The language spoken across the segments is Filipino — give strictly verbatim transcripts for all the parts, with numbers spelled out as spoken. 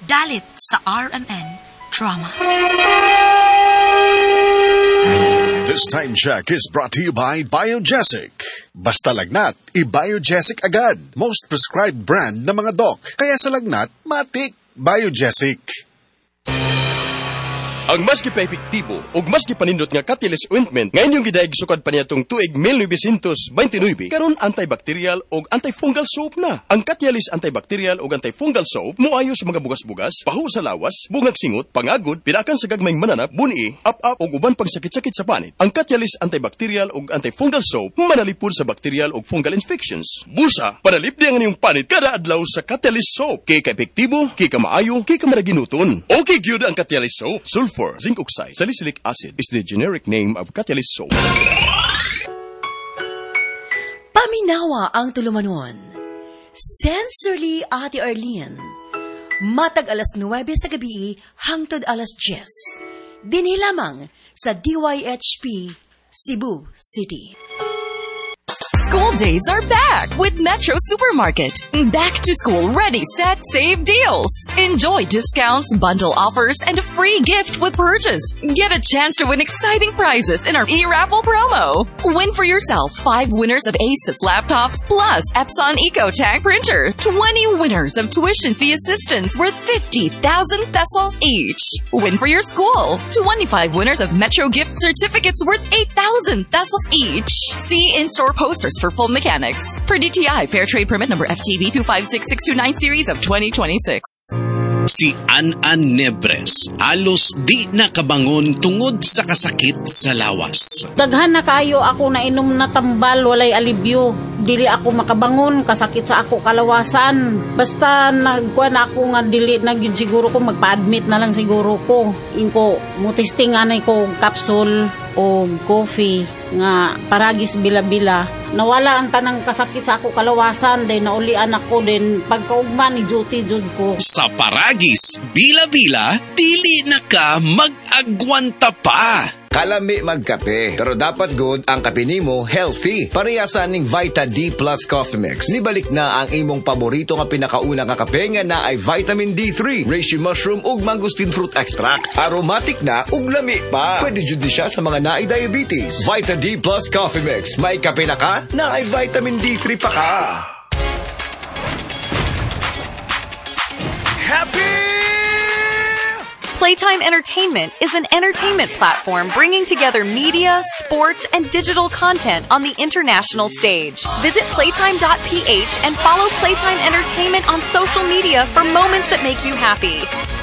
Dalit sa R M N Drama. This time check is brought to you by Biogesic. Basta lagnat, i-Biogesic agad. Most prescribed brand ng mga doc. Kaya sa lagnat, matik. Biogesic. Ang mas gipa-epektibo ug mas gipanindot nga Catalyst ointment nga inyong gidaig sukad pa niyatong tuig nineteen twenty-nine karon antibacterial ug antifungal soap na. Ang Catalyst antibacterial ug antifungal soap moayo sa mga bugas-bugas, pahu sa lawas, bungag singot, pangagod, pirakan sa gagmayng mananap, buni, up-up ug uban pang sakit-sakit sa panit. Ang Catalyst antibacterial ug antifungal soap manalipod sa bacterial ug fungal infections. Busa, panalip di ang inyong panit kada adlaw sa Catalyst soap. Kay ka-epektibo, kay ka maayo, kay ka maraginuton. Okay gyud ang Catalyst soap. Sulfur zinc oxide, salicylic acid is the generic name of Catalyst soap. Paminawa ang tulumanon. Sensorily, Ate Arlene. Matag alas nuwebe sa gabi hangtod alas diyes. Dinhi lamang sa D Y H P, Cebu City. School days are back with Metro Supermarket. Back to school ready, set, save deals. Enjoy discounts, bundle offers, and a free gift with purchase. Get a chance to win exciting prizes in our e-raffle promo. Win for yourself five winners of Asus laptops plus Epson EcoTag printer. twenty winners of tuition fee assistance worth fifty thousand pesos each. Win for your school. twenty-five winners of Metro gift certificates worth eight thousand pesos each. See in-store posters for full mechanics. Per D T I Fair Trade Permit number F T V two five six six two nine series of twenty twenty-six. Si An-An Nebres, alos di nakabangon tungod sa kasakit sa lawas. Daghan na kayo ako na inom na tambal, walay alibyo. Dili ako makabangon, kasakit sa ako kalawasan. Basta nagkuha na ako nga dili na yun siguro ko, magpa-admit na lang siguro ko. Inko, mutistingan ko capsule o coffee nga paragis bila-bila. Nawala ang tanang kasakit sa ako kalawasan, then naulian ako, then pagkaugma ni duty jud ko. Sa paragis bila-bila, dili na ka mag-agwanta pa. Kalami magkape, pero dapat good ang kape nimo healthy. Parehasan ning Vita D Plus Coffee Mix. Nibalik na ang imong paborito nga pinakauna nga kape nga na ay vitamin D three, reishi mushroom ug mangosteen fruit extract. Aromatic na ug lami pa. Pwede jud siya sa mga naay diabetes. Vita D Plus Coffee Mix. May kape na ka, na ay vitamin D three pa ka. Happy Playtime Entertainment is an entertainment platform bringing together media, sports, and digital content on the international stage. Visit playtime dot p h and follow Playtime Entertainment on social media for moments that make you happy.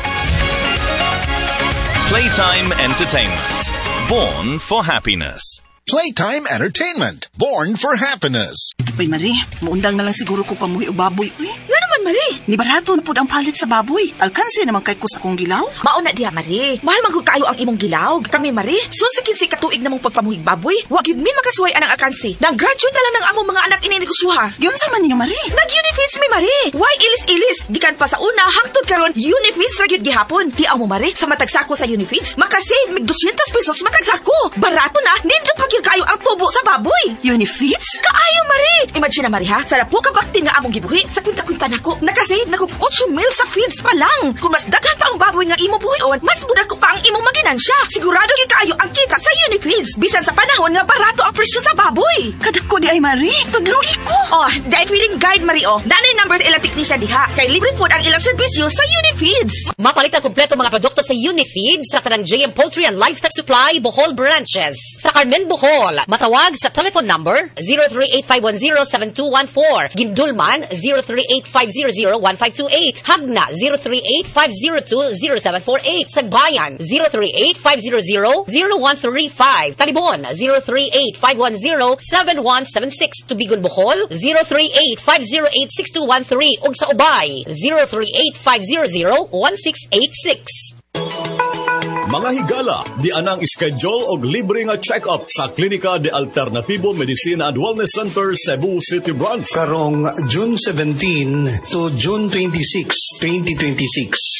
Playtime Entertainment. Born for happiness. Playtime Entertainment. Born for happiness. Uy, Marie, maundang na lang siguro ko pamuhi o baboy. Uy, nga naman, Marie. Ni barato na po ang palit sa baboy. Alkansi naman kay ko sa akong gilaw. Mauna diha, Marie. Mahal maghukayo ang imong gilaw. Kami, Marie, susikin si katuig namong pagpamuhig baboy. Wag yun mi makasuway anang alkansi. Nang-graduate na lang ng among mga anak ininegosyoha. Yun sa man niya, Marie. Nag-Unifeeds mi, Marie. Why ilis-ilis? Gikan pa sa una, hangtod karon Unifeeds ra gyud gihapon. Hiaw mo, Marie, sa matagsako sa Unifeeds, makasave mig two hundred pesos matagsako. Barato na, nindot pa gyud kayo ang tubo sa baboy. Unifeeds? Kaayo, Marie. Imagine na, Marie, ha? Sarap po kabaktin nga among gibuhi. Sa kwinta-kwinta nako, nakasave na kog eight mil sa feeds pa lang. Kung mas daghan pa ang baboy nga imo buhion, mas muda ko pa ang imong maginansya. Sigurado gyud kaayo ang kita sa Unifeeds. Bisan sa panahon nga barato ang presyo sa baboy. Kadak ko di ay, Marie. Tudlugi ko. Oh, dahil feeling guide, Marie, oh. Nanay number ilang technician diha. Kay libre po ang ilang serbisyo sa Unifeeds. Mapalit ang kompleto mga produkto sa Unifeeds sa kanang J M Poultry and Livestock Supply Bohol branches. Sa Carmen, Bohol, matawag sa telephone number zero three eight five one zero seven two one four. Gindulman zero three eight five zero zero one five two eight. Hagna zero three eight five zero two zero seven four eight. Sagbayan zero three eight five zero zero zero one three five. Talibon zero three eight five one zero seven one seven six. Tubigon, Bohol zero three eight five zero eight six two one three. Ug sa Ubay zero three eight five zero zero one six eight six. Mga higala, di anang schedule og libre nga check-up sa Klinika de Alternativo Medicina and Wellness Center, Cebu City Branch. Karong June seventeenth to June twenty-sixth, twenty twenty-six.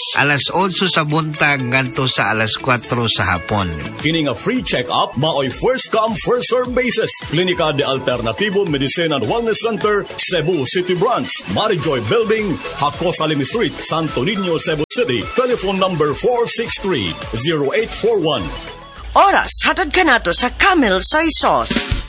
Alas onso sa buntag nganto sa alas kwatro sa hapon. Kini nga free check-up maoy first come first serve basis. Klinika de Alternativo Medicine and Wellness Center, Cebu City Branch, Marijoy Building, Hakos Alimi Street, Santo Niño, Cebu City. Telephone number four six three, zero eight four one. Oras, hatag ka na to sa Camel Soy Sauce.